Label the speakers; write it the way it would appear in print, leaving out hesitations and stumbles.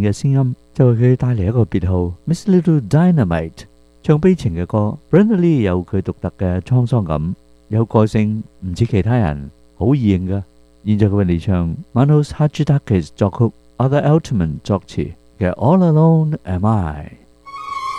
Speaker 1: 嘅聲音就為佢帶嚟一個別號 Miss Little Dynamite。唱悲情嘅歌 ，Brenda Lee 有佢獨特嘅滄桑感，有個性唔似其他人，好易認噶。現在佢為你唱 Manos Hadjidakis 作曲，Arthur Altman 作詞嘅 All Alone Am I。